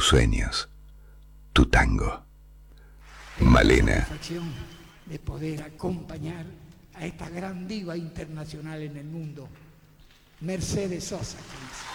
tus sueños, tu tango. Malena. La satisfacción de poder acompañar a esta gran diva internacional en el mundo, Mercedes Sosa.